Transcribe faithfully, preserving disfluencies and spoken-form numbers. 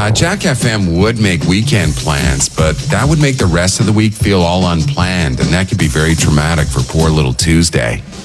Uh, Jack F M would make weekend plans, but that would make the rest of the week feel all unplanned, and that could be very traumatic for poor little Tuesday.